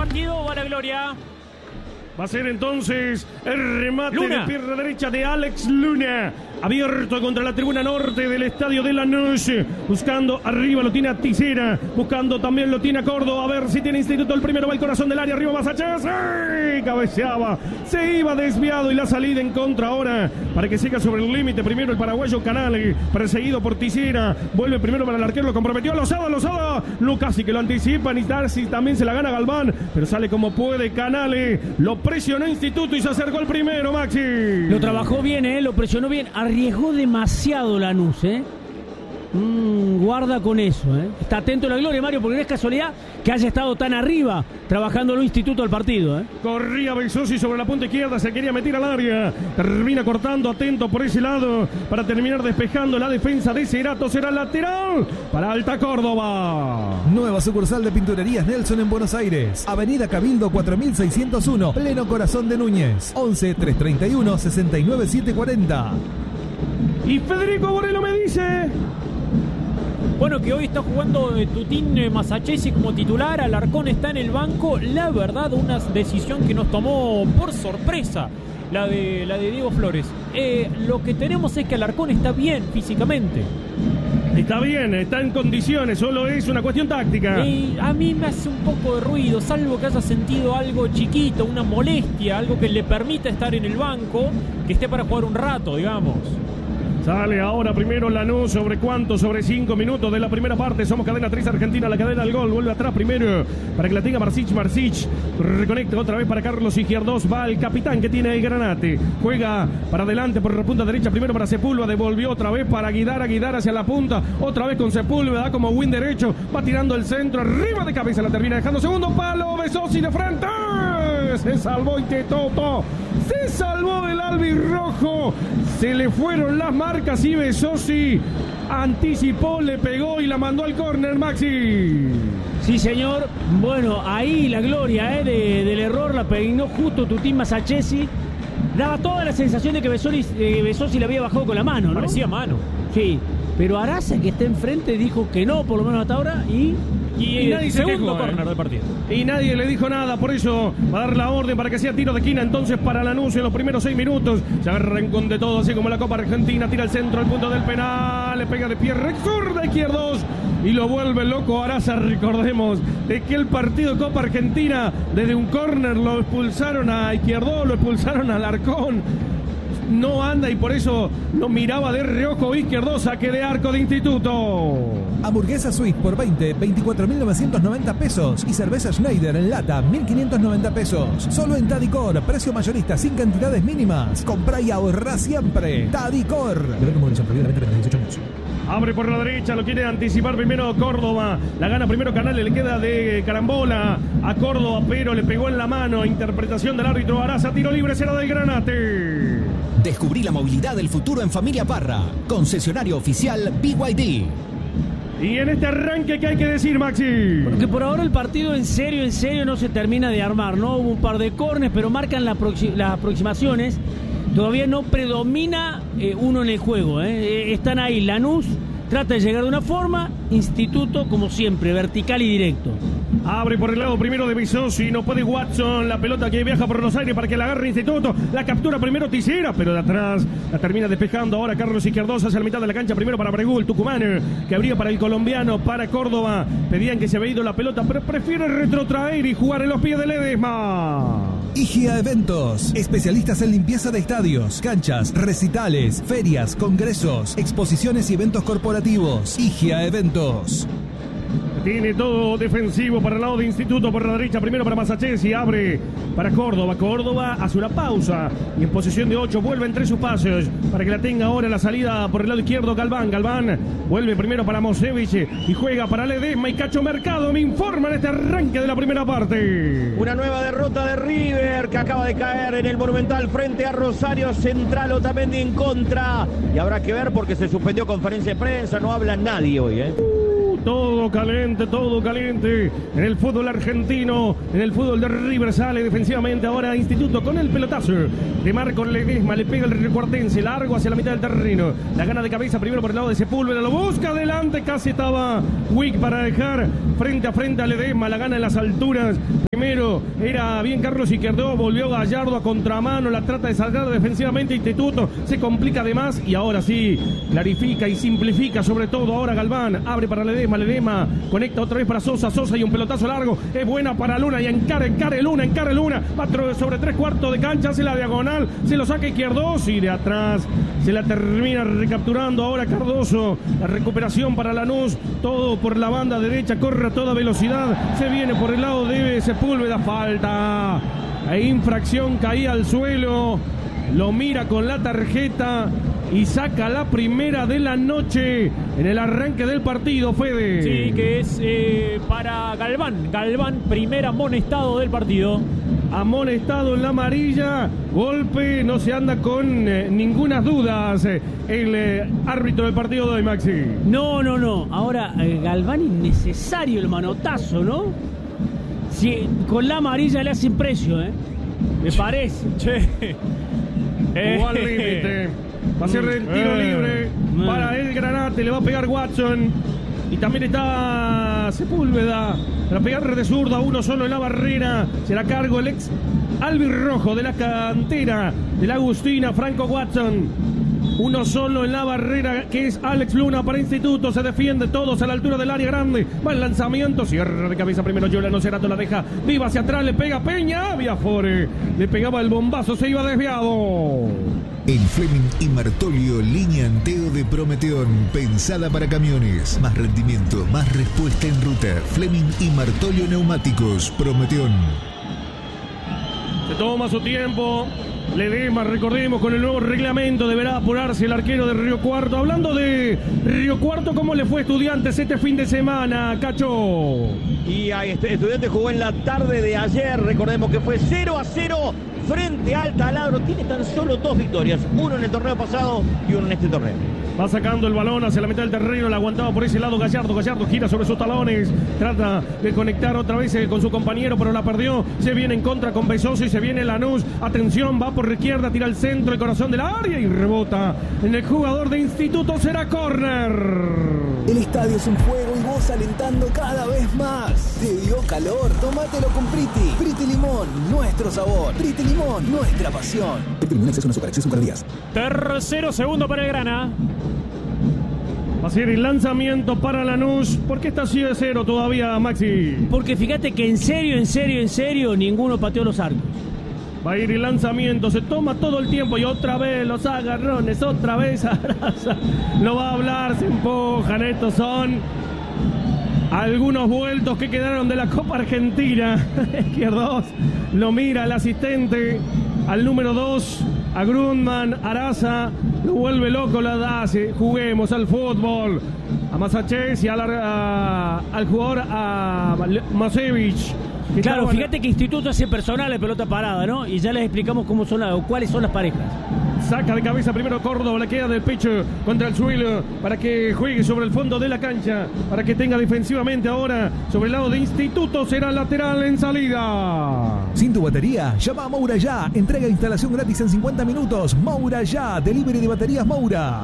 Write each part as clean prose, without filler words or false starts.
partido, va la gloria. Va a ser entonces el remate Luna. de pierna derecha de Alex Luna. Abierto contra la tribuna norte del estadio de Lanús. Buscando arriba, lo tiene a Tisera. Buscando también lo tiene a Córdoba. A ver si tiene Instituto. El primero va al corazón del área. Arriba Massaches. Cabeceaba. Se iba desviado y la salida en contra ahora. Para que siga sobre el límite. Primero el paraguayo Canale. Perseguido por Tisera. Vuelve primero para el arquero. Lo comprometió a Lozada. Lo casi que lo anticipan. Y Tarsis también se la gana Galván. Pero sale como puede Canale. Lo presionó Instituto y se acercó el primero, Maxi. Lo trabajó bien, lo presionó bien. Arriesgó demasiado Lanús, guarda con eso, Está atento a la gloria, Mario, porque no es casualidad que haya estado tan arriba trabajando el Instituto al partido, Corría Besosi sobre la punta izquierda, se quería meter al área. Termina cortando, atento por ese lado para terminar despejando la defensa de Cerato. Será lateral para Alta Córdoba. Nueva sucursal de Pinturerías Nelson en Buenos Aires. Avenida Cabildo 4601, pleno corazón de Núñez. 11 331 69 740. Y Federico Borello me dice... Bueno, que hoy está jugando Tutín Masachesi como titular, Alarcón está en el banco. La verdad, una decisión que nos tomó por sorpresa, la de Diego Flores. Lo que tenemos es que Alarcón está bien físicamente. Está bien, está en condiciones, solo es una cuestión táctica. A mí me hace un poco de ruido, salvo que haya sentido algo chiquito, una molestia, algo que le permita estar en el banco, que esté para jugar un rato, digamos. Sale ahora primero Lanús, ¿sobre cuánto? Sobre 5 minutos de la primera parte. Somos Cadena 3 Argentina, la cadena del gol. Vuelve atrás primero para que la tenga Marsic. Reconecta otra vez para Carlos Izquierdos. Va el capitán que tiene el Granate. Juega para adelante por la punta derecha. Primero para Sepúlveda. Devolvió otra vez para Guidar hacia la punta. Otra vez con Sepúlveda. Da como win derecho. Va tirando el centro. Arriba de cabeza la termina dejando. Segundo palo. Besosi de frente. Se salvó Intetoto. Se salvó del albirrojo. Se le fueron las marcas y Besosi anticipó, le pegó y la mandó al córner, Maxi. Sí, señor. Bueno, ahí la gloria del error la peinó justo Tutín Masachesi. Daba toda la sensación de que Besosi le había bajado con la mano, ¿no? Parecía mano. Sí, pero Araza, que está enfrente, dijo que no, por lo menos hasta ahora, y nadie se segundo quejó, córner del partido. Y nadie le dijo nada, por eso va a dar la orden para que sea tiro de esquina entonces para Lanús en los primeros 6 minutos. Se agarran con de todo, así como la Copa Argentina, tira el centro al punto del penal, le pega de pie, zurda Izquierdos y lo vuelve loco Araza. Recordemos de que el partido Copa Argentina, desde un córner lo expulsaron a Izquierdos, lo expulsaron a Alarcón. No anda y por eso lo miraba de reojo Izquierdos, saque de arco de Instituto. Hamburguesa Suite por 24.990 pesos y cerveza Schneider en lata 1.590 pesos. Solo en Tadicor, precio mayorista sin cantidades mínimas. Comprá y ahorrá siempre. Tadicor. Abre por la derecha, lo quiere anticipar primero Córdoba. La gana primero Canales, le queda de carambola a Córdoba, pero le pegó en la mano. Interpretación del árbitro Araza, tiro libre, será del Granate. Descubrí la movilidad del futuro en Familia Parra. Concesionario oficial BYD. Y en este arranque, ¿qué hay que decir, Maxi? Porque por ahora el partido en serio no se termina de armar, ¿no? Hubo un par de córneres, pero marcan las aproximaciones. Todavía no predomina uno en el juego, Están ahí, Lanús trata de llegar de una forma, Instituto, como siempre, vertical y directo. Abre por el lado primero de Besosi, no puede Watson, la pelota que viaja por Buenos Aires para que la agarre Instituto, la captura primero Tisera, pero de atrás la termina despejando ahora Carlos Izquierdos hacia la mitad de la cancha, primero para Bregú, el tucumano, que abría para el colombiano, para Córdoba, pedían que se había ido la pelota, pero prefiere retrotraer y jugar en los pies de Ledesma. IGA Eventos, especialistas en limpieza de estadios, canchas, recitales, ferias, congresos, exposiciones y eventos corporativos. IGA Eventos. Tiene todo defensivo para el lado de Instituto por la derecha, primero para Massaches y abre para Córdoba. Córdoba hace una pausa y en posición de 8 vuelve entre sus pasos para que la tenga ahora la salida por el lado izquierdo Galván. Galván vuelve primero para Mosevich y juega para Ledesma y Cacho Mercado me informa en este arranque de la primera parte. Una nueva derrota de River que acaba de caer en el Monumental frente a Rosario Central, Otamendi en contra y habrá que ver porque se suspendió conferencia de prensa, no habla nadie hoy, Todo caliente en el fútbol argentino, en el fútbol de River. Sale defensivamente ahora Instituto con el pelotazo de Marco Ledesma, le pega el riocuartense, largo hacia la mitad del terreno, la gana de cabeza primero por el lado de Sepúlveda, lo busca adelante, casi estaba Wick para dejar frente a frente a Ledesma, la gana en las alturas, primero era bien Carlos Izquierdo, volvió Gallardo a contramano, la trata de salgar defensivamente Instituto, se complica de más y ahora sí, clarifica y simplifica sobre todo ahora Galván, abre para Ledesma, conecta otra vez para Sosa y un pelotazo largo, es buena para Luna y encara Luna, va sobre 3/4 de cancha, hace la diagonal, se lo saca Izquierdos y de atrás se la termina recapturando ahora Cardoso, la recuperación para Lanús, todo por la banda derecha, corre a toda velocidad, se viene por el lado de Sepúlveda, falta, e infracción, caía al suelo, lo mira con la tarjeta y saca la primera de la noche en el arranque del partido, Fede. Sí, que es para Galván, primer amonestado del partido. Amonestado en la amarilla, golpe, no se anda con ninguna dudas el árbitro del partido de hoy, Maxi. No, ahora Galván innecesario el manotazo, ¿no? Si, con la amarilla le hacen precio, me parece. Che. Jugó al límite. Va a ser el tiro libre para el Granate. Le va a pegar Watson. Y también está Sepúlveda para pegar de zurda, uno solo en la barrera. Será cargo el ex albirrojo de la cantera de la Agustina, Franco Watson. Uno solo en la barrera, que es Alex Luna para Instituto. Se defiende todos a la altura del área grande. Va el lanzamiento, cierra de cabeza primero Giuliano Cerato, la deja viva hacia atrás, le pega Peña, Viafore. Le pegaba el bombazo, se iba desviado. El Fleming y Martolio, línea Anteo de Prometeón, pensada para camiones. Más rendimiento, más respuesta en ruta. Fleming y Martolio Neumáticos, Prometeón. Se toma su tiempo. Ledesma, recordemos, con el nuevo reglamento deberá apurarse el arquero de Río Cuarto. Hablando de Río Cuarto, ¿cómo le fue a Estudiantes este fin de semana, Cacho? Y a Estudiantes jugó en la tarde de ayer, recordemos que fue 0-0 frente al Taladro. Tiene tan solo 2 victorias, uno en el torneo pasado y uno en este torneo. Va sacando el balón hacia la mitad del terreno, la aguantaba por ese lado Gallardo gira sobre sus talones, trata de conectar otra vez con su compañero, pero la perdió, se viene en contra con Bezoso y se viene Lanús, atención, va por la izquierda, tira al centro, el corazón del área y rebota en el jugador de Instituto, será córner. El estadio es un fuego y vos alentando cada vez más. ¿Te dio calor? Tómatelo con Priti. Priti Limón, nuestro sabor. Priti Limón, nuestra pasión. Priti Limón, exceso en azúcar, exceso en calorías. Tercero segundo para el Grana. Va a ser el lanzamiento para Lanús. ¿Por qué está así de 0 todavía, Maxi? Porque fíjate que en serio, ninguno pateó los arcos. Va a ir el lanzamiento, se toma todo el tiempo y otra vez los agarrones, otra vez Araza. No va a hablar, se empujan. Estos son algunos vueltos que quedaron de la Copa Argentina. Izquierdos lo mira el asistente al número 2, a Grundman, Araza, lo vuelve loco, la da, juguemos al fútbol. A Masachés y al jugador, a Masevich. Claro, fíjate que Instituto hace personal de pelota parada, ¿no? Y ya les explicamos cómo son cuáles son las parejas. Saca de cabeza primero Córdoba, la queda del pecho contra el suelo para que juegue sobre el fondo de la cancha, para que tenga defensivamente ahora sobre el lado de Instituto, será lateral en salida. Sin tu batería, llama a Moura Ya, entrega e instalación gratis en 50 minutos. Moura Ya, delivery de baterías Moura.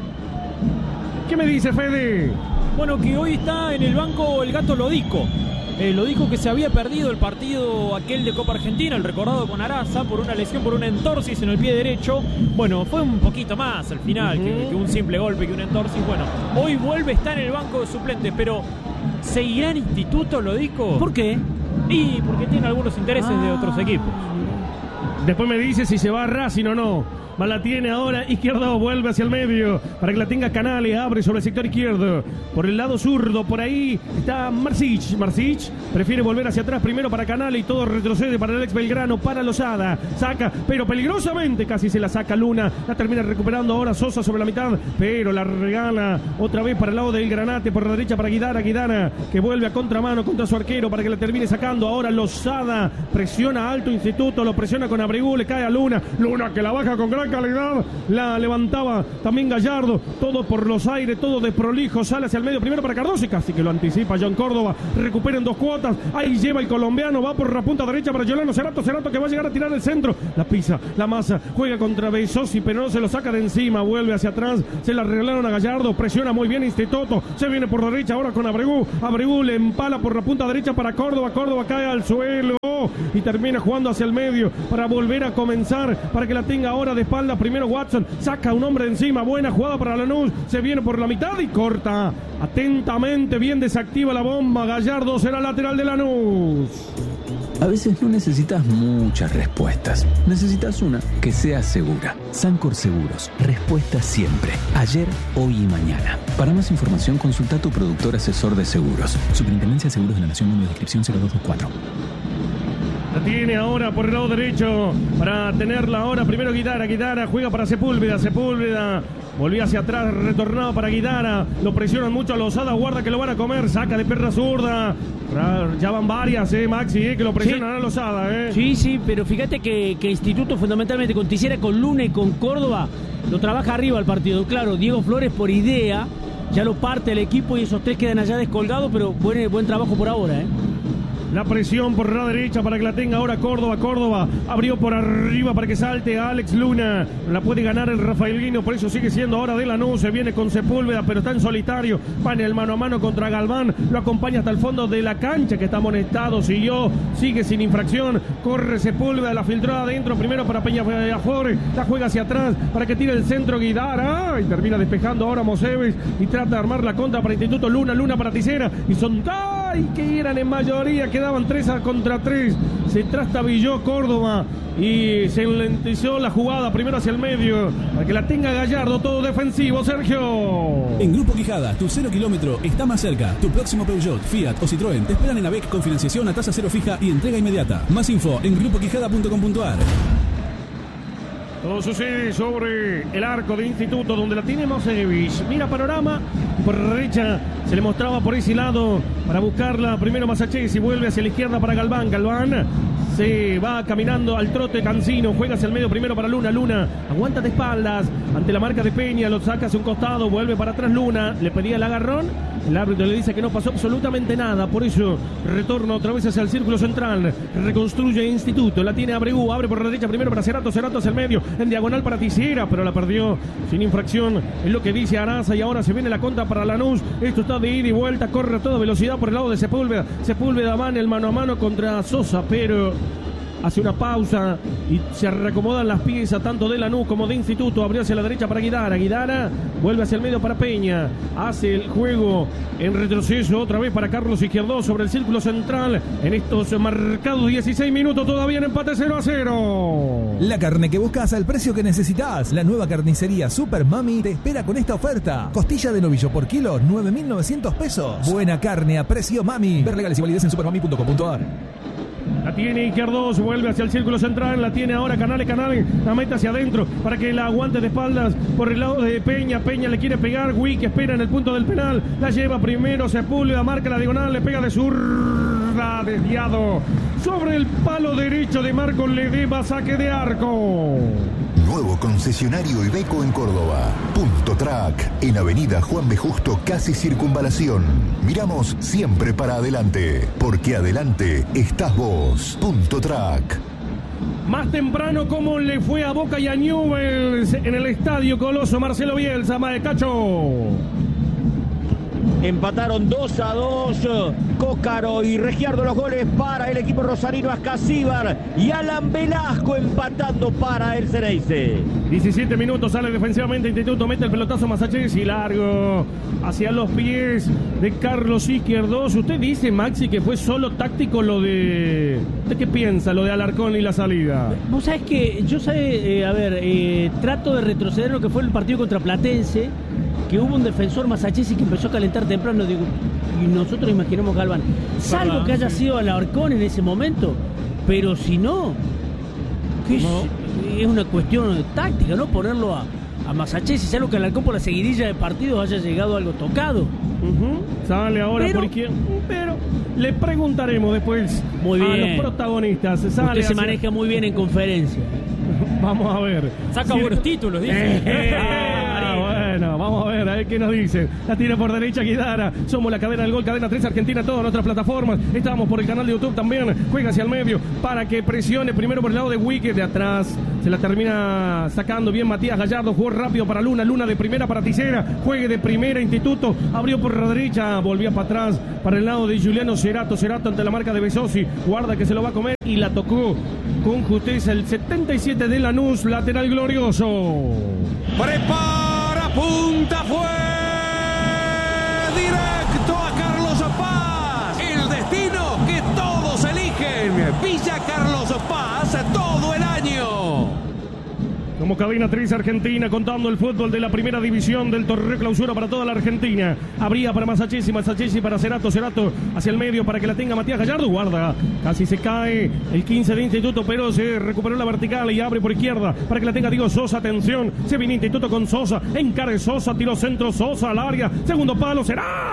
¿Qué me dice, Fede? Bueno, que hoy está en el banco el Gato Lodico. Lo dijo que se había perdido el partido aquel de Copa Argentina, el recordado con Araza, por una lesión, por una entorsis en el pie derecho. Bueno, fue un poquito más al final que un simple golpe, que una entorsis. Bueno, hoy vuelve, está en el banco de suplentes, pero ¿seguirá en Instituto, lo dijo? ¿Por qué? Y porque tiene algunos intereses de otros equipos. Después me dice si se va a Racing o no. La tiene ahora Izquierdo, vuelve hacia el medio para que la tenga Canales, abre sobre el sector izquierdo, por el lado zurdo, por ahí está Marsic prefiere volver hacia atrás primero para Canales y todo retrocede para el ex Belgrano, para Lozada, saca, pero peligrosamente casi se la saca Luna, la termina recuperando ahora Sosa sobre la mitad, pero la regala otra vez para el lado del Granate, por la derecha para Guidara, que vuelve a contramano contra su arquero para que la termine sacando, ahora Lozada presiona alto Instituto, lo presiona con Abregu, le cae a Luna. Luna que la baja con gran calidad. La levantaba también Gallardo. Todo por los aires, todo desprolijo. Sale hacia el medio primero para Cardoso y casi que lo anticipa John Córdoba. Recupera en 2 cuotas. Ahí lleva el colombiano. Va por la punta derecha para Yolano Cerato que va a llegar a tirar el centro. La pisa, la masa. Juega contra Besosi, pero no se lo saca de encima. Vuelve hacia atrás. Se la arreglaron a Gallardo. Presiona muy bien Instituto. Se viene por derecha ahora con Abregu. Abregu le empala por la punta derecha para Córdoba. Córdoba cae al suelo y termina jugando hacia el medio para volver a comenzar, para que la tenga ahora de espalda. Primero Watson, saca un hombre de encima. Buena jugada para Lanús. Se viene por la mitad y corta atentamente. Bien desactiva la bomba. Gallardo será lateral de Lanús. A veces no necesitas muchas respuestas. Necesitas una que sea segura. Sancor Seguros. Respuesta siempre. Ayer, hoy y mañana. Para más información, consulta a tu productor asesor de seguros. Superintendencia de Seguros de la Nación, número de inscripción 0224. La tiene ahora por el lado derecho para tenerla ahora. Primero Guidara juega para Sepúlveda. Volvía hacia atrás, retornado para Guidara. Lo presionan mucho a Lozada, guarda que lo van a comer. Saca de perra zurda. Ya van varias, Maxi, que lo presionan a Lozada. Sí, pero fíjate que Instituto fundamentalmente con Tisera, con Luna y con Córdoba lo trabaja arriba el partido. Claro, Diego Flores por idea ya lo parte el equipo y esos 3 quedan allá descolgados, pero buen trabajo por ahora. La presión por la derecha para que la tenga ahora Córdoba. Córdoba abrió por arriba para que salte a Alex Luna. La puede ganar el Rafaelino, por eso sigue siendo ahora de Lanús. Se viene con Sepúlveda, pero está en solitario. Va en el mano a mano contra Galván. Lo acompaña hasta el fondo de la cancha, que está amonestado. Sigue sin infracción. Corre Sepúlveda, la filtró adentro. Primero para Peñaflor. La juega hacia atrás para que tire el centro Guidara. Y termina despejando ahora Moseves. Y trata de armar la contra para Instituto. Luna para Tisera. Y son... ¡ay! Que eran en mayoría, quedaban 3 contra 3. Se trastabilló Córdoba y se enlentizó la jugada primero hacia el medio para que la tenga Gallardo, todo defensivo. Sergio. En Grupo Quijada, tu 0 kilómetro está más cerca. Tu próximo Peugeot, Fiat o Citroën te esperan en AVEC con financiación a tasa 0 fija y entrega inmediata. Más info en grupoquijada.com.ar. Todo sucede sobre el arco de Instituto, donde la tiene Mosevich. Mira panorama, por derecha se le mostraba por ese lado para buscarla. Primero Masachesi, vuelve hacia la izquierda para Galván. Galván se va caminando al trote. Cancino juega hacia el medio primero para Luna. Luna aguanta de espaldas ante la marca de Peña, lo saca hacia un costado, vuelve para atrás Luna. Le pedía el agarrón. El árbitro le dice que no pasó absolutamente nada, por eso retorna otra vez hacia el círculo central. Reconstruye Instituto, la tiene Abregu, abre por la derecha primero para Cerato hacia el medio, en diagonal para Tisera, pero la perdió sin infracción, es lo que dice Araza. Y ahora se viene la contra para Lanús. Esto está de ida y vuelta, corre a toda velocidad por el lado de Sepúlveda. Sepúlveda va en el mano a mano contra Sosa, pero hace una pausa y se reacomodan las piezas tanto de Lanús como de Instituto. Abrió hacia la derecha para Guidara. Guidara vuelve hacia el medio para Peña. Hace el juego en retroceso otra vez para Carlos Izquierdo sobre el círculo central. En estos marcados 16 minutos todavía en empate 0-0. La carne que buscas al precio que necesitas. La nueva carnicería Super Mami te espera con esta oferta. Costilla de novillo por kilo, 9.900 pesos. Buena carne a precio Mami. Ver legales y validez en supermami.com.ar. La tiene Izquierdos, vuelve hacia el círculo central, la tiene ahora Canales, la mete hacia adentro para que la aguante de espaldas por el lado de Peña. Peña le quiere pegar, Wick espera en el punto del penal, la lleva primero Sepúlveda, marca la diagonal, le pega de zurda, desviado sobre el palo derecho de Marcos Ledesma, saque de arco. Nuevo concesionario Iveco en Córdoba. Punto Track, en Avenida Juan B. Justo, casi Circunvalación. Miramos siempre para adelante, porque adelante estás vos. Punto Track. Más temprano, ¿cómo le fue a Boca y a Newell's en el Estadio Coloso? Marcelo Bielsa, Maecacho. Empataron 2-2. Cócaro y Regiardo los goles para el equipo rosarino. Ascasíbar y Alan Velasco empatando para el Ceneice. 17 minutos, sale defensivamente Instituto, mete el pelotazo Masachesi, largo hacia los pies de Carlos Izquierdos. Usted dice, Maxi, que fue solo táctico lo de... ¿Usted qué piensa lo de Alarcón y la salida? Vos sabés que yo trato de retroceder lo que fue el partido contra Platense, que hubo un defensor Masachesi que empezó a calentar temprano, digo, y nosotros imaginamos Galván, salvo que haya sido Alarcón en ese momento, pero si no, es una cuestión táctica, ¿no? Ponerlo a Masachesi, es algo que Alarcón por la seguidilla de partidos haya llegado algo tocado. Sale ahora por izquierda, pero le preguntaremos después muy bien. A los protagonistas. Usted se maneja muy bien en conferencia. Vamos a ver. Saca buenos títulos, dice. Bueno, vamos a ver qué nos dicen. La tira por derecha Guidara. Somos la cadena del gol, cadena 3 Argentina, todas nuestras plataformas. Estamos por el canal de YouTube también. Juega hacia el medio para que presione primero por el lado de Wicked de atrás. Se la termina sacando bien Matías Gallardo. Jugó rápido para Luna. Luna de primera para Ticera. Juegue de primera Instituto. Abrió por la derecha. Volvía para atrás para el lado de Juliano Cerato. Cerato ante la marca de Besosi. Guarda que se lo va a comer y la tocó con justeza el 77 de Lanús. Lateral glorioso. Prepara, punta, fue directo a Carlos Paz. El destino que todos eligen. Villa Carlos Paz todo el año. Como cadena 3 Argentina, contando el fútbol de la primera división del torneo clausura para toda la Argentina. Abría para Masachesi para Cerato hacia el medio para que la tenga Matías Gallardo. Guarda, casi se cae el 15 de Instituto, pero se recuperó la vertical y abre por izquierda para que la tenga Diego Sosa. Atención, se viene Instituto con Sosa, encara Sosa, tiro centro, Sosa al área, segundo palo,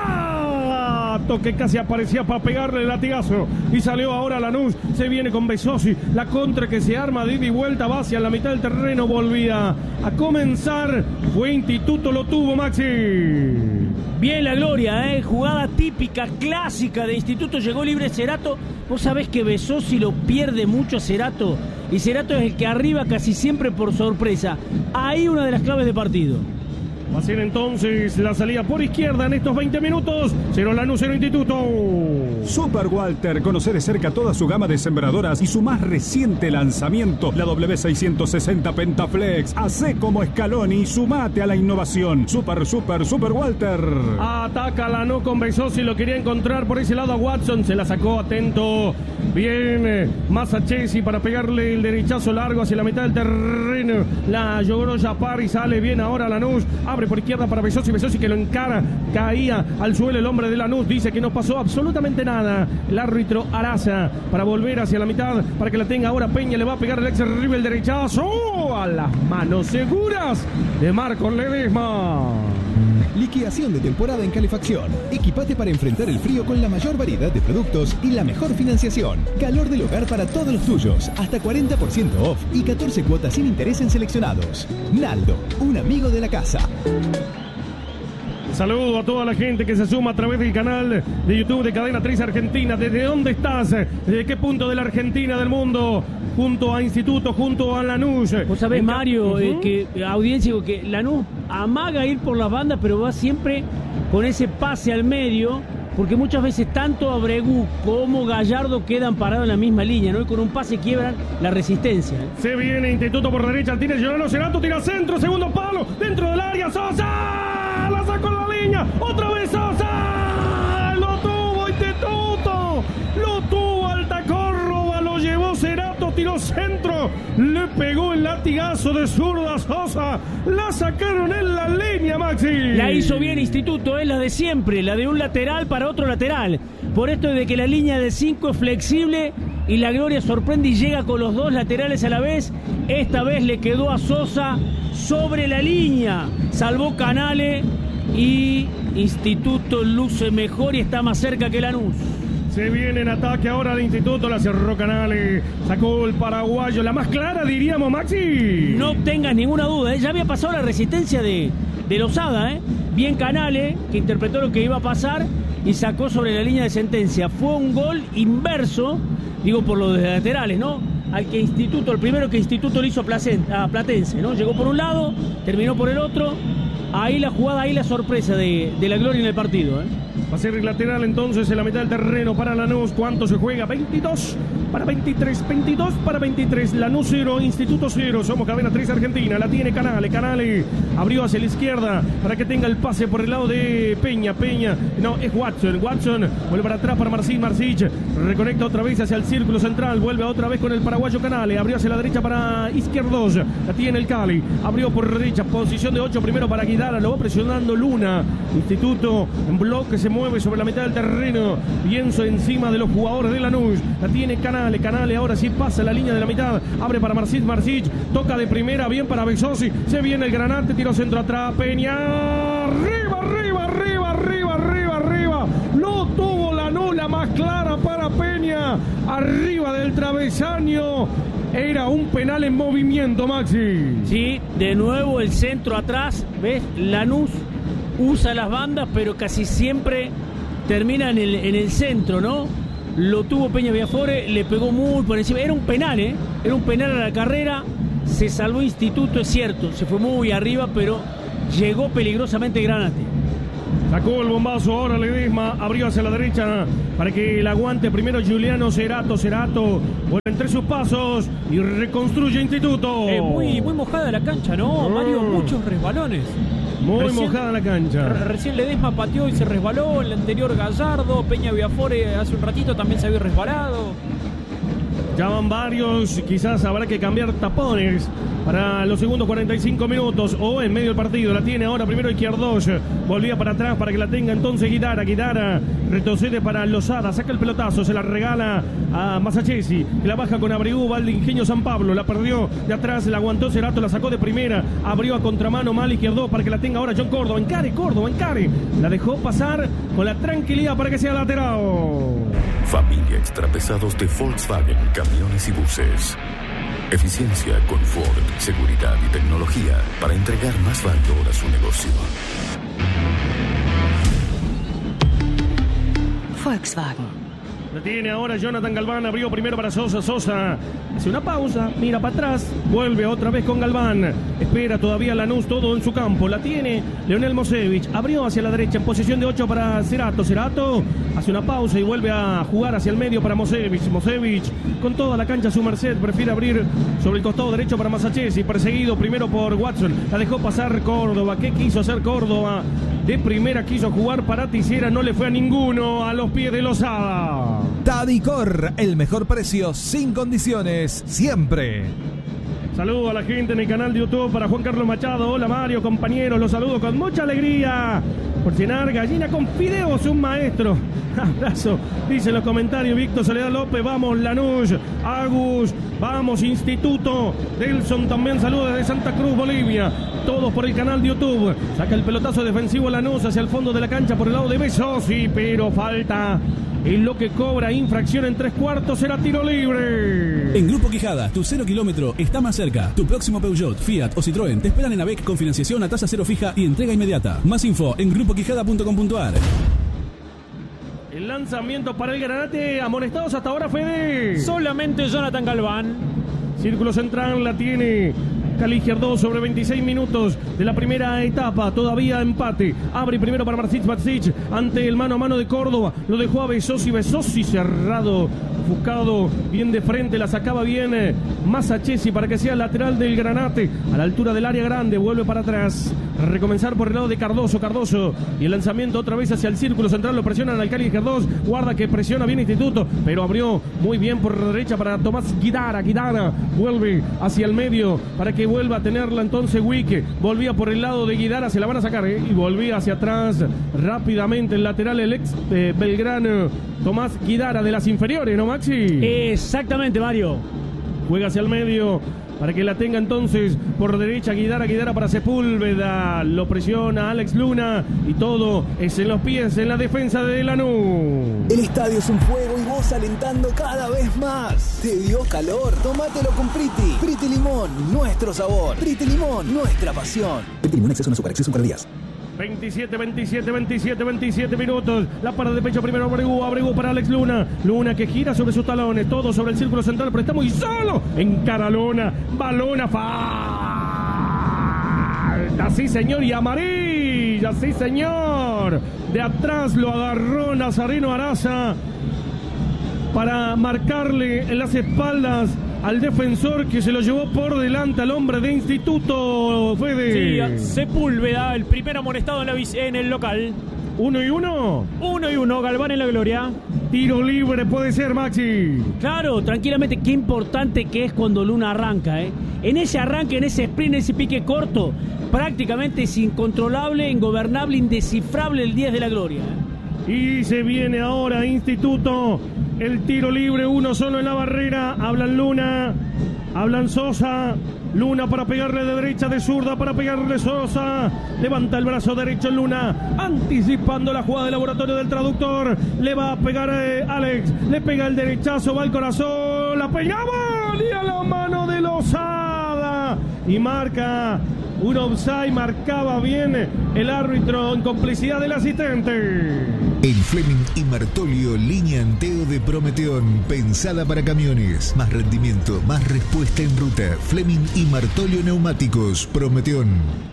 Cerato, que casi aparecía para pegarle el latigazo y salió ahora Lanús. Se viene con Besosi, la contra que se arma de ida y vuelta, va hacia la mitad del terreno, volvía a comenzar, fue Instituto, lo tuvo Maxi. Bien la Gloria, jugada típica, clásica de Instituto, llegó libre Cerato. Vos sabés que Besosi lo pierde mucho a Cerato, y Cerato es el que arriba casi siempre por sorpresa. Ahí una de las claves de partido. Va a ser entonces la salida por izquierda en estos 20 minutos. 0 Lanús, 0 Instituto. Super Walter, conoce de cerca toda su gama de sembradoras y su más reciente lanzamiento, la W660 Pentaflex. Hacé como Scaloni y sumate a la innovación. Super Walter. Ataca Lanús con Besosi, lo quería encontrar por ese lado a Watson. Se la sacó, atento. Bien, Masachesi para pegarle el derechazo largo hacia la mitad del terreno. La logró Yapar y sale bien ahora Lanús. Abre por izquierda para Besosi que lo encara, caía al suelo el hombre de Lanús, dice que no pasó absolutamente nada. El árbitro Araza para volver hacia la mitad, para que la tenga ahora Peña, le va a pegar el ex rival derechazo a las manos seguras de Marcos Ledesma. Liquidación de temporada en calefacción. Equipate para enfrentar el frío con la mayor variedad de productos y la mejor financiación. Calor del hogar para todos los tuyos. Hasta 40% off y 14 cuotas sin interés en seleccionados. Naldo, un amigo de la casa. Saludo a toda la gente que se suma a través del canal de YouTube de Cadena 3 Argentina. ¿Desde dónde estás? ¿Desde qué punto de la Argentina, del mundo? Junto a Instituto, junto a Lanús. Vos sabés, Mario, que audiencia, que Lanús amaga ir por las bandas, pero va siempre con ese pase al medio, porque muchas veces tanto Abregu como Gallardo quedan parados en la misma línea, ¿no? Y con un pase quiebran la resistencia. Se viene Instituto por derecha, tiene Giordano Cerato, tira centro, segundo palo, dentro del área, Sosa, la sacó la línea, otra vez Sosa, lo tuvo Instituto, lo tuvo Altacorroba, lo llevó Cerato, tiró centro, le pegó el latigazo de zurda Sosa, la sacaron en la línea, Maxi. La hizo bien Instituto, es la de siempre, la de un lateral para otro lateral. Por esto de que la línea de 5 es flexible y la Gloria sorprende y llega con los dos laterales a la vez. Esta vez le quedó a Sosa sobre la línea, salvó Canale y Instituto luce mejor y está más cerca que Lanús. Se viene en ataque ahora de Instituto, la cerró Canale, sacó el paraguayo, la más clara diríamos, Maxi. No tengas ninguna duda, ya había pasado la resistencia de Lozada, bien Canale, que interpretó lo que iba a pasar y sacó sobre la línea de sentencia. Fue un gol inverso, digo por los laterales, ¿no? Al que Instituto, el primero que Instituto le hizo a Platense, ¿no? Llegó por un lado, terminó por el otro. Ahí la jugada, ahí la sorpresa de la Gloria en el partido, Va a ser el lateral entonces en la mitad del terreno para Lanús. ¿Cuánto se juega? 22 para 23, 22 para 23. Lanús 0, Instituto 0. Somos Cadena 3 Argentina. La tiene Canale. Canale abrió hacia la izquierda para que tenga el pase por el lado de Peña. No, es Watson. Watson vuelve para atrás para Marsic. Reconecta otra vez hacia el círculo central. Vuelve otra vez con el paraguayo Canale. Abrió hacia la derecha para Izquierdos. La tiene el Cali. Abrió por derecha. Posición de 8 primero para Guidara. Lo va presionando Luna. Instituto en bloque se mueve sobre la mitad del terreno. Pienso encima de los jugadores de Lanús. La tiene Canale. Canale, ahora sí pasa la línea de la mitad, abre para Marsic, toca de primera, bien para Besosi, se viene el Granate, tiro centro atrás, Peña, arriba, no tuvo la nula más clara para Peña, arriba del travesaño, era un penal en movimiento, Maxi. Sí, de nuevo el centro atrás, ¿ves? Lanús usa las bandas, pero casi siempre termina en el centro, ¿no? Lo tuvo Peña Viafore, le pegó muy por encima. Era un penal, Era un penal a la carrera. Se salvó Instituto, es cierto. Se fue muy arriba, pero llegó peligrosamente Granate. Sacó el bombazo ahora Ledesma, abrió hacia la derecha para que el aguante primero Juliano Cerato, vuelve entre sus pasos y reconstruye Instituto. Muy mojada la cancha, ¿no, Mario? Muchos resbalones. Muy mojada la cancha. Recién Ledesma pateó y se resbaló. El anterior Gallardo, Peña Viafore hace un ratito también se había resbalado. Ya van varios, quizás habrá que cambiar tapones para los segundos 45 minutos o en medio del partido. La tiene ahora primero Izquierdos, volvía para atrás para que la tenga entonces Guidara retrocede para Lozada, saca el pelotazo, se la regala a Masachesi, que la baja con Abreu, va al Ingenio San Pablo, la perdió de atrás, la aguantó Cerato, la sacó de primera, abrió a contramano mal Izquierdos para que la tenga ahora John Córdoba, encare, la dejó pasar con la tranquilidad para que sea lateral. Familia Extrapesados de Volkswagen, camiones y buses. Eficiencia, confort, seguridad y tecnología para entregar más valor a su negocio. Volkswagen. La tiene ahora Jonathan Galván, abrió primero para Sosa hace una pausa, mira para atrás, vuelve otra vez con Galván, espera todavía Lanús, todo en su campo, la tiene Leonel Mosevich, abrió hacia la derecha en posición de 8 para Cerato hace una pausa y vuelve a jugar hacia el medio para Mosevich, con toda la cancha a su merced, prefiere abrir sobre el costado derecho para Masachesi, perseguido primero por Watson, la dejó pasar Córdoba, ¿qué quiso hacer Córdoba? De primera quiso jugar para Tisera, no le fue a ninguno, a los pies de Lozada. Tadicor, el mejor precio, sin condiciones, siempre. Saludo a la gente en el canal de YouTube para Juan Carlos Machado. Hola Mario, compañeros, los saludo con mucha alegría. Por cenar gallina con fideos, un maestro. Abrazo, dice en los comentarios Víctor Soledad López. Vamos Lanús, Agus, vamos Instituto. Delson también saluda desde Santa Cruz, Bolivia. Todos por el canal de YouTube. Saca el pelotazo defensivo Lanús hacia el fondo de la cancha por el lado de Besosi, pero falta. En lo que cobra infracción en 3/4 será tiro libre. En Grupo Quijada, tu 0 kilómetro está más cerca. Tu próximo Peugeot, Fiat o Citroën te esperan en ABEC con financiación a tasa cero fija y entrega inmediata. Más info en grupoquijada.com.ar. El lanzamiento para el Granate, amonestados hasta ahora, Fede. Solamente Jonathan Galván. Círculo central la tiene Cali Izquierdos sobre 26 minutos de la primera etapa, todavía empate. Abre primero para Marsic ante el mano a mano de Córdoba. Lo dejó a Besosi cerrado, buscado bien de frente, la sacaba bien Masachesi para que sea lateral del Granate. A la altura del área grande, vuelve para atrás. Recomenzar por el lado de Cardoso y el lanzamiento otra vez hacia el círculo central, lo presionan al Cali Izquierdos, guarda que presiona bien Instituto, pero abrió muy bien por la derecha para Tomás Guidara, vuelve hacia el medio para que vuelva a tenerla entonces Wique, volvía por el lado de Guidara, se la van a sacar y volvía hacia atrás rápidamente el lateral, el ex Belgrano, Tomás Guidara de las inferiores, ¿no Maxi? Exactamente, Mario. Juega hacia el medio para que la tenga entonces por derecha Guidara para Sepúlveda, lo presiona Alex Luna y todo es en los pies, en la defensa de Lanús. El estadio es un fuego y vos alentando cada vez más. ¿Te dio calor? Tómatelo con Priti Limón, nuestro sabor. Priti Limón, nuestra pasión. Priti Limón, exceso en azúcar, exceso en calorías. 27 minutos. La parada de pecho primero Abregu para Alex Luna que gira sobre sus talones, todo sobre el círculo central, pero está muy solo. Encara Luna, balona, falta, sí señor, y amarilla, sí señor. De atrás lo agarró Nazareno Araza para marcarle en las espaldas al defensor, que se lo llevó por delante al hombre de Instituto, Fede. Sí, Sepúlveda, el primer amonestado en el local. 1-1. 1-1, Galván en la gloria. Tiro libre puede ser, Maxi. Claro, tranquilamente, qué importante que es cuando Luna arranca, ¿eh? En ese arranque, en ese sprint, en ese pique corto, prácticamente es incontrolable, ingobernable, indescifrable el 10 de la gloria. Y se viene ahora Instituto el tiro libre, uno solo en la barrera. Hablan Luna, hablan Sosa. Luna para pegarle de derecha, de zurda para pegarle Sosa. Levanta el brazo derecho Luna, anticipando la jugada de laboratorio del traductor. Le va a pegar Alex, le pega el derechazo, va al corazón, la pegaba y a la mano de Lozada. Y marca un offside, marcaba bien el árbitro en complicidad del asistente. El Fleming y Martolio, línea Anteo de Prometeón, pensada para camiones. Más rendimiento, más respuesta en ruta. Fleming y Martolio Neumáticos, Prometeón.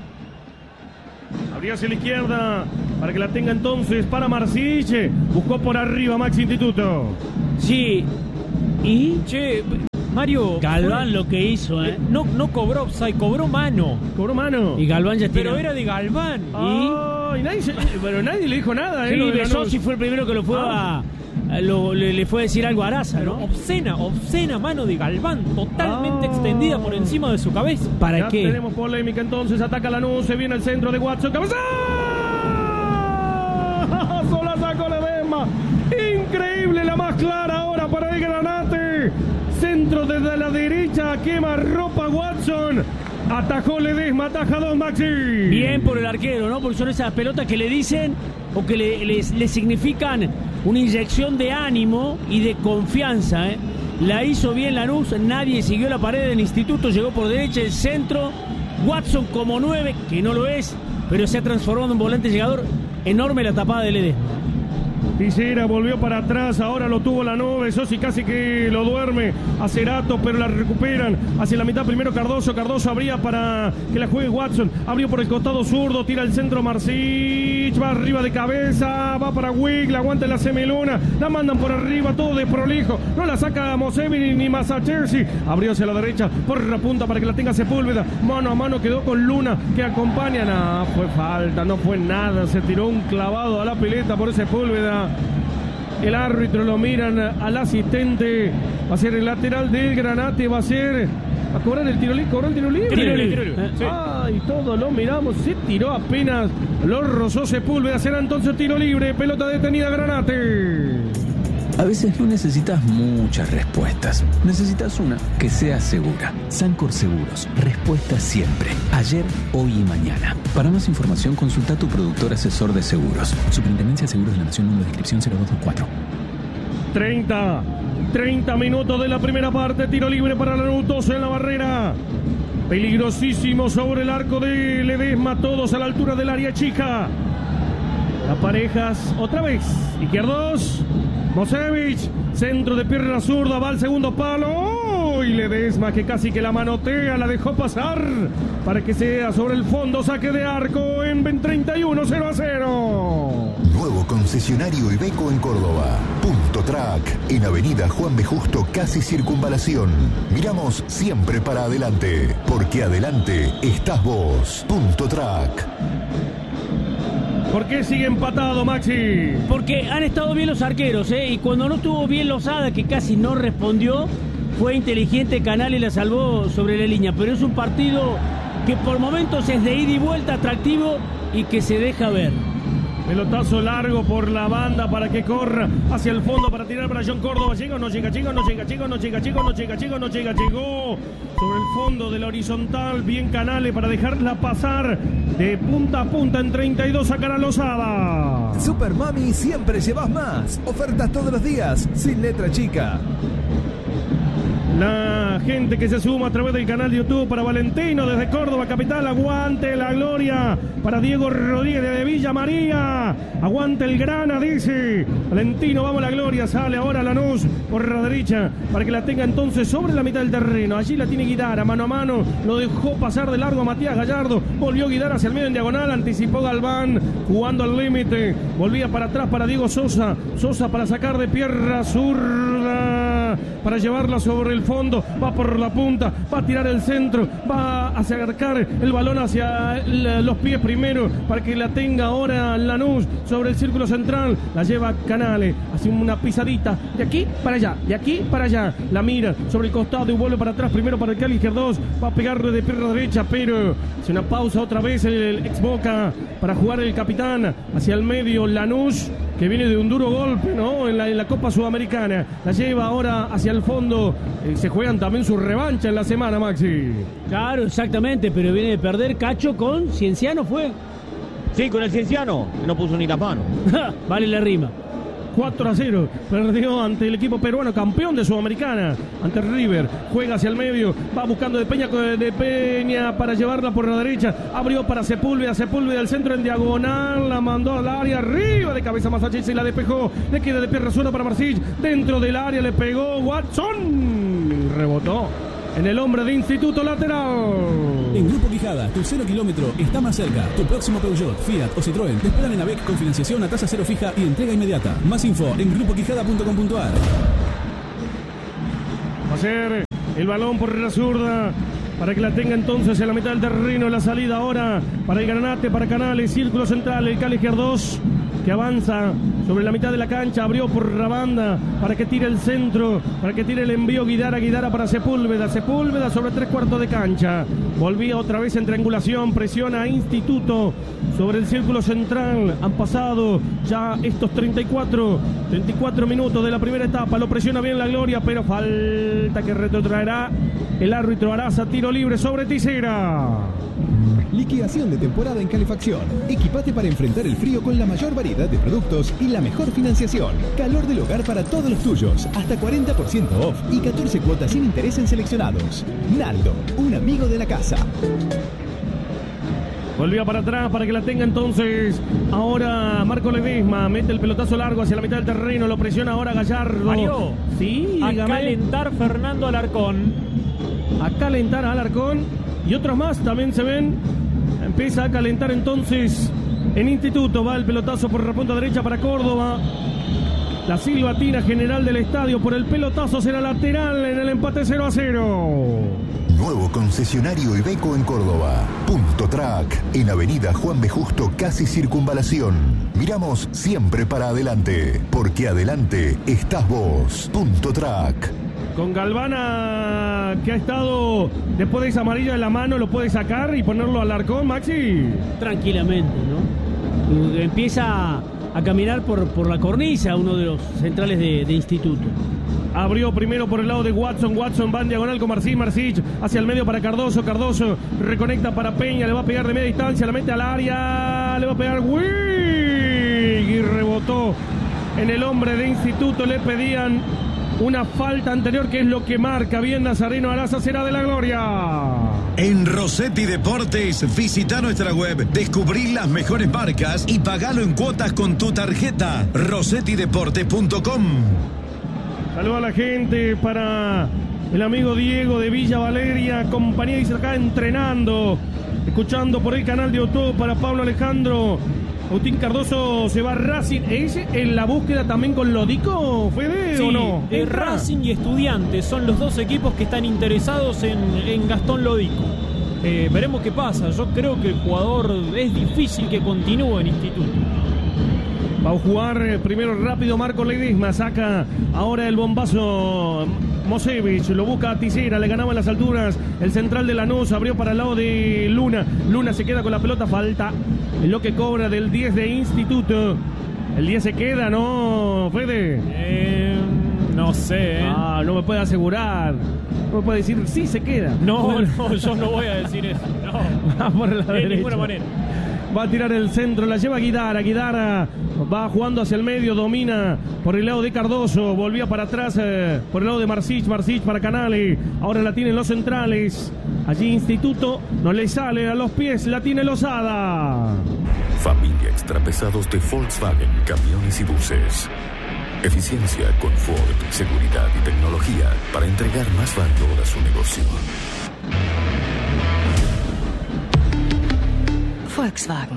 Abría hacia la izquierda para que la tenga entonces para Marcich. Buscó por arriba Max Instituto. Sí. Y che, Mario, Galván lo que hizo, no cobró offside, cobró mano. Cobró mano. Y Galván ya tiene. Pero era de Galván. Y pero nadie le dijo nada. Sí, Besossi fue el primero que lo fue le fue a decir algo a Araza, ¿no? Obscena mano de Galván, totalmente extendida por encima de su cabeza. ¿Para ya qué? Tenemos polémica entonces, ataca Lanús, se viene el centro de Watson, ¡cabeza! Sola sacó Ledesma, increíble, la más clara ahora para el Granate, centro desde la derecha, quema ropa Watson. Atajó Ledesma, ataja 2 Maxi. Bien por el arquero, ¿no? Porque son esas pelotas que le dicen o que le significan una inyección de ánimo y de confianza, ¿eh? La hizo bien Lanús, nadie siguió la pared del Instituto, llegó por derecha, el centro. Watson como 9, que no lo es, pero se ha transformado en volante llegador. Enorme la tapada de Ledesma. Tisera volvió para atrás, ahora lo tuvo Lanús, Besossi casi que lo duerme a Cerato, pero la recuperan hacia la mitad. Primero Cardoso abría para que la juegue Watson, abrió por el costado zurdo, tira el centro Marcich, va arriba de cabeza, va para Wig, la aguanta en la semeluna, la mandan por arriba, todo de prolijo, no la saca Mosevich ni Masachesi, abrió hacia la derecha, por la punta para que la tenga Sepúlveda, mano a mano quedó con Luna, que acompaña, no fue falta, no fue nada, se tiró un clavado a la pileta por Sepúlveda. El árbitro lo miran al asistente. Va a ser el lateral del Granate. Va a cobrar el tiro libre. ¿Cobró el tiro libre? Tiro libre. Sí. Y todos lo miramos. Se tiró apenas. Lo rozó Sepúlveda. Será entonces tiro libre. Pelota detenida Granate. A veces no necesitas muchas respuestas. Necesitas una que sea segura. Sancor Seguros. Respuesta siempre. Ayer, hoy y mañana. Para más información, consulta a tu productor asesor de seguros. Superintendencia de Seguros de la Nación, número de inscripción 0224. 30 minutos de la primera parte. Tiro libre para Lanús, 12 en la barrera. Peligrosísimo sobre el arco de Ledesma. Todos a la altura del área chica. Las parejas otra vez. Izquierdos. Mosevich, centro de pierna zurda, va al segundo palo. Y Ledesma, que casi que la manotea, la dejó pasar para que sea sobre el fondo, saque de arco en 31, 0-0. Nuevo concesionario Iveco en Córdoba. Punto Track, en Avenida Juan B. Justo, casi Circunvalación. Miramos siempre para adelante, porque adelante estás vos. Punto Track. ¿Por qué sigue empatado, Maxi? Porque han estado bien los arqueros, ¿eh? Y cuando no estuvo bien Lozada, que casi no respondió, fue inteligente Canales y la salvó sobre la línea. Pero es un partido que por momentos es de ida y vuelta, atractivo y que se deja ver. Pelotazo largo por la banda para que corra hacia el fondo para tirar para John Córdoba. ¿Llega o no llega? Llegó sobre el fondo de la horizontal. Bien Canales para dejarla pasar de punta a punta en 32. Sacará Lozada. Super Mami, siempre llevas más. Ofertas todos los días, sin letra chica. La gente que se suma a través del canal de YouTube para Valentino desde Córdoba capital. Aguante la gloria para Diego Rodríguez de Villa María. Aguante el grana, dice Valentino. Vamos la gloria. Sale ahora Lanús por la derecha para que la tenga entonces sobre la mitad del terreno. Allí la tiene Guidara mano a mano. Lo dejó pasar de largo a Matías Gallardo. Volvió Guidara hacia el medio en diagonal. Anticipó Galván jugando al límite. Volvía para atrás para Diego Sosa. Sosa para sacar de pierna zurda para llevarla sobre el fondo, va por la punta, va a tirar el centro, va a acercar el balón hacia los pies primero para que la tenga ahora Lanús sobre el círculo central, la lleva Canales, hace una pisadita de aquí para allá, la mira sobre el costado y vuelve para atrás primero para el Cali Izquierdos, va a pegarle de pierna derecha, pero hace una pausa otra vez el ex Boca para jugar el capitán hacia el medio. Lanús que viene de un duro golpe, ¿no? En la Copa Sudamericana. La lleva ahora hacia el fondo. Se juegan también su revancha en la semana, Maxi. Claro, exactamente, pero viene de perder Cacho con Cienciano, ¿fue? Sí, con el Cienciano. No puso ni la mano. Vale la rima. 4-0, perdió ante el equipo peruano, campeón de Sudamericana, ante River. Juega hacia el medio, va buscando de Peña para llevarla por la derecha. Abrió para Sepúlveda al centro en diagonal, la mandó al área, arriba de cabeza Massachusetts y la despejó. Le queda de pierna suena para Marcich, dentro del área le pegó Watson, rebotó en el hombre de Instituto lateral. En Grupo Quijada, tu 0 kilómetro está más cerca. Tu próximo Peugeot, Fiat o Citroën te esperan en AVEC con financiación a tasa cero fija y entrega inmediata. Más info en grupoquijada.com.ar. Va a ser el balón por la zurda para que la tenga entonces en la mitad del terreno. La salida ahora para el Granate, para Canales, círculo central, el Cali Giardós, que avanza sobre la mitad de la cancha, abrió por la banda para que tire el centro, para que tire el envío Guidara para Sepúlveda sobre 3/4 de cancha, volvía otra vez en triangulación, presiona a Instituto sobre el círculo central. Han pasado ya estos 34 minutos de la primera etapa, lo presiona bien la Gloria, pero falta que retrotraerá el árbitro Araza, tiro libre sobre Tisera. Liquidación de temporada en calefacción. Equipate para enfrentar el frío con la mayor variedad de productos y la mejor financiación. Calor del hogar para todos los tuyos. Hasta 40% off y 14 cuotas sin interés en seleccionados. Naldo, un amigo de la casa. Volvía para atrás para que la tenga entonces. Ahora Marco Ledesma mete el pelotazo largo hacia la mitad del terreno. Lo presiona ahora Gallardo. Mario, sí, a dígame. calentar Fernando Alarcón. A calentar a Alarcón. Y otros más también se ven. Empieza a calentar entonces en Instituto. Va el pelotazo por la punta derecha para Córdoba. La silbatina general del estadio por el pelotazo será lateral en el empate 0-0. Nuevo concesionario Iveco en Córdoba. Punto Track, en Avenida Juan B. Justo, casi Circunvalación. Miramos siempre para adelante, porque adelante estás vos. Punto Track. Con Galvana, que ha estado después de esa amarilla en la mano, lo puede sacar y ponerlo al Alarcón, Maxi. Tranquilamente, ¿no? Empieza a caminar por la cornisa, uno de los centrales de Instituto. Abrió primero por el lado de Watson va en diagonal con Marcich hacia el medio para Cardoso reconecta para Peña, le va a pegar de media distancia, la mete al área, le va a pegar Wig y rebotó en el hombre de Instituto. Le pedían una falta anterior, que es lo que marca bien Nazareno Araza, será de la Gloria. En Rossetti Deportes, visita nuestra web, descubrí las mejores marcas y pagalo en cuotas con tu tarjeta. rossettideportes.com. Saluda a la gente para el amigo Diego de Villa Valeria, compañía, dice acá, entrenando, escuchando por el canal de YouTube. Para Pablo Alejandro, Agustín Cardoso se va a Racing. ¿Es en la búsqueda también con Lodico, Fede, o no? Sí, Racing y Estudiantes son los dos equipos que están interesados en Gastón Lodico. Veremos qué pasa. Yo creo que el jugador es difícil que continúe en Instituto. Va a jugar primero rápido Marco Ledesma, saca ahora el bombazo Mosevich, lo busca a Tisera, le ganaba en las alturas el central de Lanús, abrió para el lado de Luna se queda con la pelota, falta en lo que cobra del 10 de Instituto. El 10 se queda, ¿no, Fede? No sé. No me puede asegurar. No me puede decir, sí se queda. No, yo no voy a decir eso. No. Va por la derecha. De ninguna manera. Va a tirar el centro, la lleva Guidara va jugando hacia el medio, domina por el lado de Cardoso, volvía para atrás por el lado de Marcich para Canale, ahora la tienen los centrales, allí Instituto, no le sale a los pies, la tiene Lozada. Familia extrapesados de Volkswagen, camiones y buses. Eficiencia, confort, seguridad y tecnología para entregar más valor a su negocio. Volkswagen.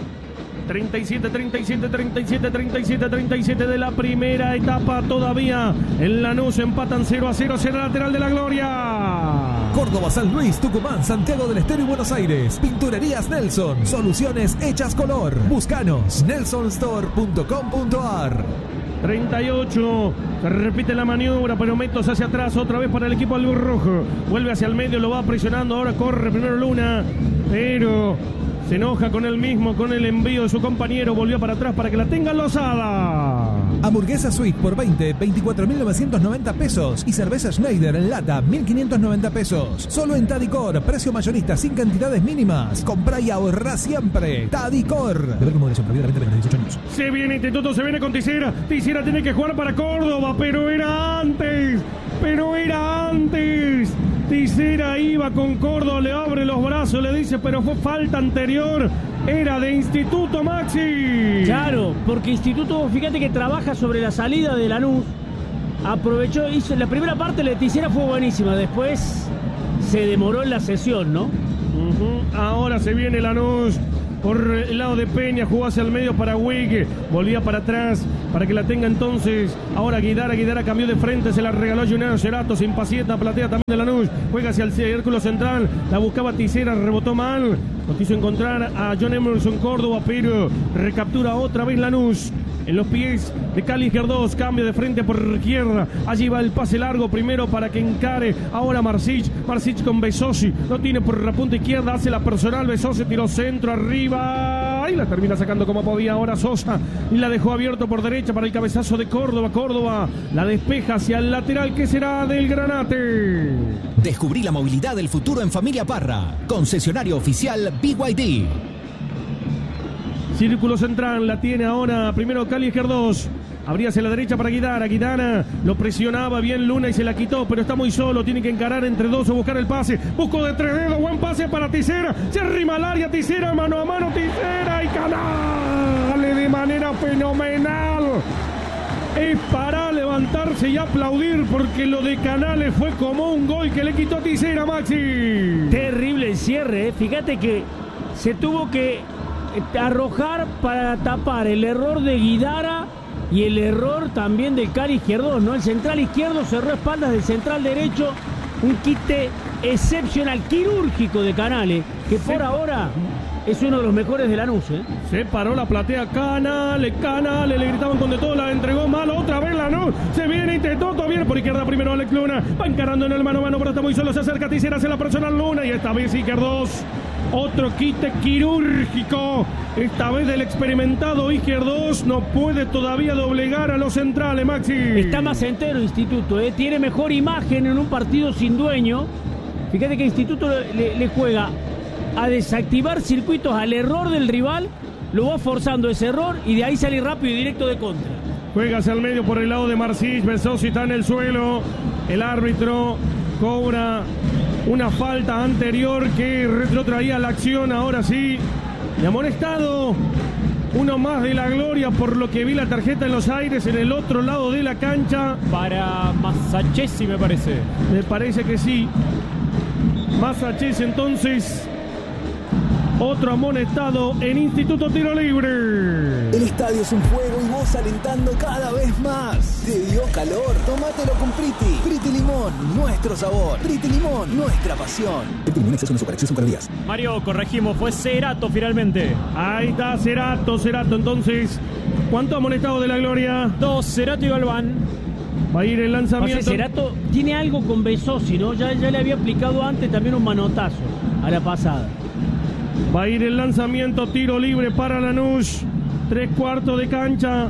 37 de la primera etapa todavía. En Lanús empatan 0-0, será lateral de la Gloria. Córdoba, San Luis, Tucumán, Santiago del Estero y Buenos Aires. Pinturerías Nelson. Soluciones hechas color. Búscanos. nelsonstore.com.ar. 38, se repite la maniobra, pero Metos hacia atrás, otra vez para el equipo albirrojo. Vuelve hacia el medio, lo va presionando, ahora corre primero Luna, pero Se enoja con él mismo, con el envío de su compañero. Volvió para atrás para que la tenga Lozada. Hamburguesa Suite por 24.990 pesos. Y cerveza Schneider en lata, 1.590 pesos. Solo en Tadicor, precio mayorista sin cantidades mínimas. Comprá y ahorrá siempre. Tadicor. Deber con moderación, prohibida la venta de 18 años. Se viene Instituto, se viene con Tisera. Tisera tiene que jugar para Córdoba, pero era antes. Tisera iba con Córdoba, le abre los brazos, le dice, pero fue falta anterior. Era de Instituto, Maxi. Claro, porque Instituto, fíjate que trabaja sobre la salida de Lanús. Aprovechó, hizo la primera parte, la Tisera fue buenísima. Después se demoró en la sesión, ¿no? Ahora se viene Lanús. Por el lado de Peña, jugó hacia el medio para Wig, volvía para atrás para que la tenga entonces. Ahora Guidara cambió de frente, se la regaló a Juneo Cerato, se impacienta, platea también de Lanús, juega hacia el círculo central, la buscaba Tisera, rebotó mal, no quiso encontrar a John Emerson Córdoba, pero recaptura otra vez Lanús. En los pies de Cali Gerdós, cambio de frente por izquierda. Allí va el pase largo primero para que encare. Ahora Marsic con Besosi. Lo tiene por la punta izquierda, hace la personal. Besosi tiró centro arriba. Y la termina sacando como podía ahora Sosa. Y la dejó abierto por derecha para el cabezazo de Córdoba. Córdoba la despeja hacia el lateral que será del Granate. Descubrí la movilidad del futuro en Familia Parra. Concesionario oficial BYD. Círculo central, la tiene ahora primero Cali Gerdós. Abría hacia la derecha para Guidara. Guidara lo presionaba bien Luna y se la quitó, pero está muy solo. Tiene que encarar entre dos o buscar el pase. Buscó de tres dedos, buen pase para Tisera. Se arrima al área Tisera, mano a mano Tisera y Canale de manera fenomenal. Es para levantarse y aplaudir porque lo de Canales fue como un gol que le quitó a Tisera, Maxi. Terrible el cierre, ¿eh? Fíjate que se tuvo que arrojar para tapar el error de Guidara y el error también del Cali izquierdo, ¿no? El central izquierdo cerró espaldas del central derecho, un quite excepcional, quirúrgico de Canales, que por ahora es uno de los mejores de Lanús, ¿eh? Se paró la platea, Canales, le gritaban con de todo, la entregó mal, otra vez Lanús, se viene, intentó, todo bien por izquierda, primero Alex Luna, va encarando en el mano a mano, pero está muy solo, se acerca Tisera, hace la personal Luna, y esta vez Izquierdos. Otro quite quirúrgico, esta vez del experimentado Izquierdos, no puede todavía doblegar a los centrales, Maxi. Está más entero Instituto, tiene mejor imagen en un partido sin dueño. Fíjate que Instituto le juega a desactivar circuitos al error del rival, lo va forzando ese error y de ahí sale rápido y directo de contra. Juega hacia el medio por el lado de Marsic, Besosi está en el suelo, el árbitro cobra una falta anterior que retrotraía la acción, ahora sí, le amonestado uno más de la Gloria por lo que vi la tarjeta en los aires en el otro lado de la cancha. Para Masachesi me parece. Me parece que sí. Masachesi entonces, otro amonestado en Instituto Tiro Libre. El estadio es un fuego y vos alentando cada vez más. ¿Te dio calor? Tómatelo con Priti. Priti Limón, nuestro sabor. Priti Limón, nuestra pasión. Priti Limón, exceso en azúcar, exceso en calorías. Mario, corregimos, fue Cerato finalmente. Ahí está, Cerato entonces. ¿Cuánto amonestado de la Gloria? 2, Cerato y Galván. Va a ir el lanzamiento. O sea, Cerato tiene algo con Besosi, ¿no? Ya le había aplicado antes también un manotazo a la pasada. Va a ir el lanzamiento, tiro libre para Lanús. 3/4 de cancha.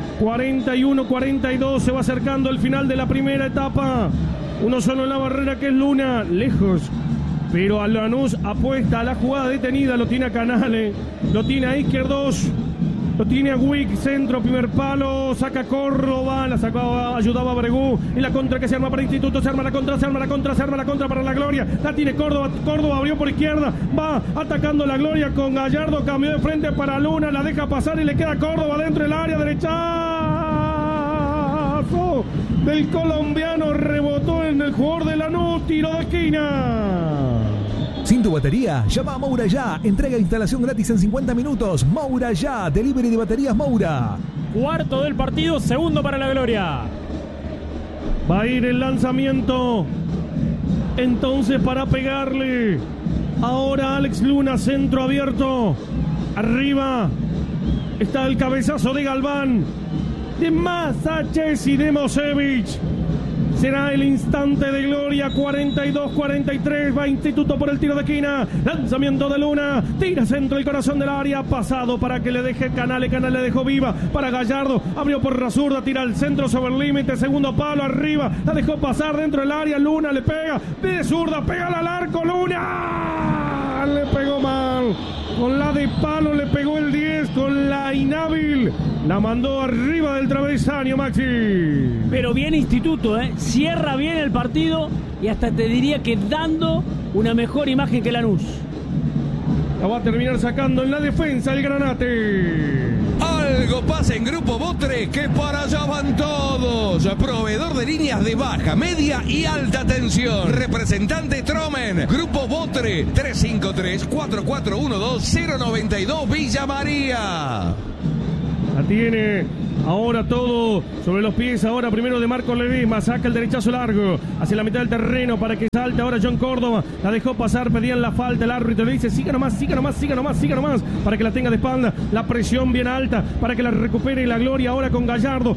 41-42. Se va acercando el final de la primera etapa. Uno solo en la barrera que es Luna. Lejos. Pero a Lanús apuesta a la jugada detenida. Lo tiene a Canales. Lo tiene a Izquierdos. Lo tiene a Wick, centro, primer palo, saca Córdoba, la sacaba, ayudaba a Bregú, y la contra que se arma para Instituto, se arma la contra para la Gloria, la tiene Córdoba, abrió por izquierda, va atacando la Gloria con Gallardo, cambió de frente para Luna, la deja pasar y le queda Córdoba dentro del área, derechazo del colombiano, rebotó en el jugador de Lanús, tiro de esquina. ¿Sin tu batería? Llama a Moura Ya. Entrega e instalación gratis en 50 minutos. Moura Ya. Delivery de baterías Moura. Cuarto del partido, segundo para la Gloria. Va a ir el lanzamiento. Entonces para pegarle. Ahora Alex Luna, centro abierto. Arriba está el cabezazo de Galván. De Masachesi, de Mosevich. Será el instante de gloria. 42-43. Va Instituto por el tiro de esquina. Lanzamiento de Luna. Tira centro el corazón del área. Pasado para que le deje Canale. Canale le dejó viva para Gallardo. Abrió por la zurda. Tira al centro sobre el límite. Segundo palo arriba. La dejó pasar dentro del área. Luna le pega. De zurda. Pégala al arco. Luna. Le pegó mal. Con la de palo le pegó el 10. Con la inhábil la mandó arriba del travesaño, Maxi. Pero bien Instituto, cierra bien el partido y hasta te diría que dando una mejor imagen que Lanús. La va a terminar sacando en la defensa el Granate. Algo pasa en Grupo Botre, que para allá van todos. Proveedor de líneas de baja, media y alta tensión. Representante Tromen. Grupo Botre, 353-4412-092 Villa María. La tiene ahora todo sobre los pies. Ahora primero de Marcos Ledesma. Saca el derechazo largo hacia la mitad del terreno para que salte ahora John Córdoba. La dejó pasar, pedían la falta. El árbitro le dice siga nomás, siga nomás, siga nomás, siga nomás, para que la tenga de espalda. La presión bien alta para que la recupere la gloria ahora con Gallardo.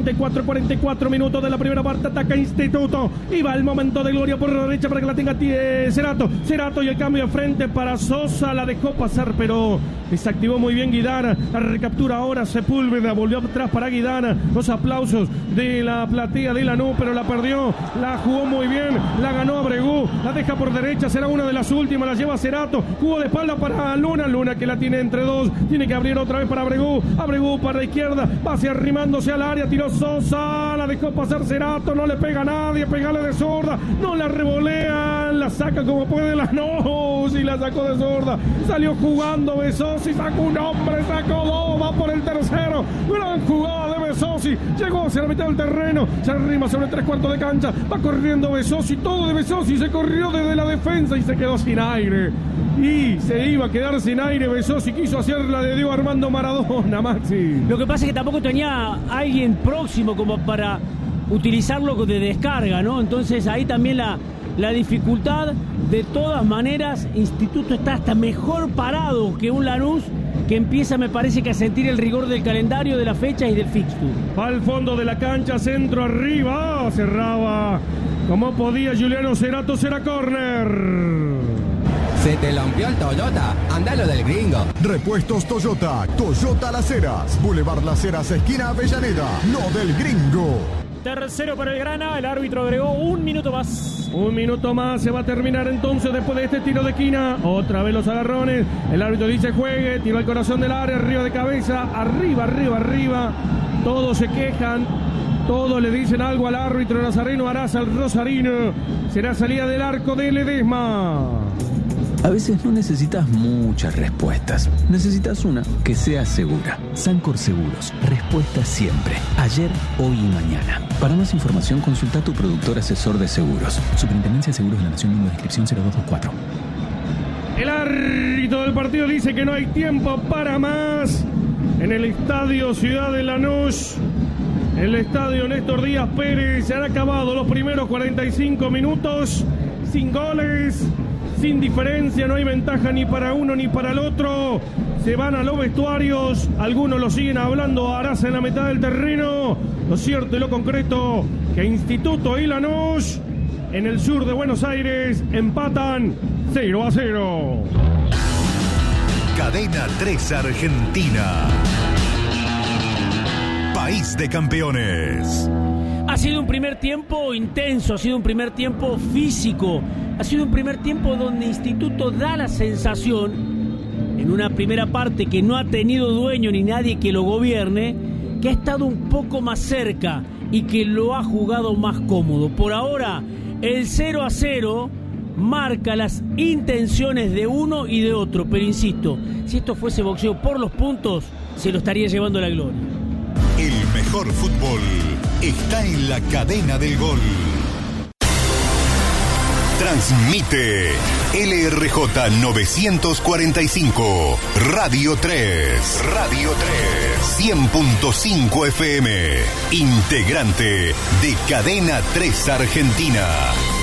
44 minutos de la primera parte. Ataca Instituto y va el momento de gloria por la derecha para que la tenga Cerato y el cambio de frente para Sosa. La dejó pasar pero desactivó muy bien Guidana. La recaptura ahora Sepúlveda. Volvió atrás para Guidana. Los aplausos de la platea de Lanús, pero la perdió. La jugó muy bien. La ganó Abregú. La deja por derecha. Será una de las últimas. La lleva Cerato. Jugó de espalda para Luna. Luna que la tiene entre dos. Tiene que abrir otra vez para Abregú. Abregú para la izquierda. Va hacia arrimándose al área. Tiró Sosa. La dejó pasar Cerato. No le pega a nadie. Pegale de zurda. No la revolea. La saca como puede Lanús. Y la sacó de zurda. Salió jugando Besosi. Sacó un hombre. Sacó dos. Va por el tercero. Gran jugada de Besosi. Llegó hacia la mitad del terreno. Se arrima sobre 3/4 de cancha. Va corriendo Besosi. Todo de Besosi. Se corrió desde la defensa y se quedó sin aire. Y se iba a quedar sin aire Besosi. Quiso hacer la de Diego Armando Maradona, Maxi. Lo que pasa es que tampoco tenía alguien próximo como para utilizarlo de descarga, ¿no? Entonces ahí también la dificultad. De todas maneras, Instituto está hasta mejor parado que un Lanús que empieza, me parece, que a sentir el rigor del calendario, de la fecha y del fixture. Al fondo de la cancha, centro arriba, cerraba como podía Juliano Cerato. Será córner. Se te rompió el Toyota, andalo del gringo. Repuestos Toyota, Toyota Las Heras, Boulevard Las Heras, esquina Avellaneda, no del gringo. Tercero para el Grana, el árbitro agregó un minuto más. Un minuto más, se va a terminar entonces después de este tiro de esquina. Otra vez los agarrones, el árbitro dice juegue, tiro al corazón del área, arriba de cabeza, arriba. Todos se quejan, todos le dicen algo al árbitro Nazareno Araza, al rosarino. Será salida del arco de Ledesma. A veces no necesitas muchas respuestas. Necesitas una que sea segura. Sancor Seguros. Respuesta siempre. Ayer, hoy y mañana. Para más información, consulta a tu productor asesor de seguros. Superintendencia de Seguros de la Nación, número de inscripción 0224. El árbitro del partido dice que no hay tiempo para más. En el estadio Ciudad de Lanús, el estadio Néstor Díaz Pérez, se han acabado los primeros 45 minutos. Sin goles, sin diferencia, no hay ventaja ni para uno ni para el otro. Se van a los vestuarios, algunos lo siguen hablando a Araza en la mitad del terreno. Lo cierto y lo concreto, que Instituto y Lanús en el sur de Buenos Aires empatan 0-0. Cadena 3 Argentina. País de campeones. Ha sido un primer tiempo intenso, ha sido un primer tiempo físico, ha sido un primer tiempo donde Instituto da la sensación, en una primera parte que no ha tenido dueño ni nadie que lo gobierne, que ha estado un poco más cerca y que lo ha jugado más cómodo. Por ahora, el 0-0 marca las intenciones de uno y de otro, pero insisto, si esto fuese boxeo por los puntos, se lo estaría llevando la gloria. El mejor fútbol está en la cadena del gol. Transmite LRJ 945, Radio 3, 100.5 FM, integrante de Cadena 3 Argentina.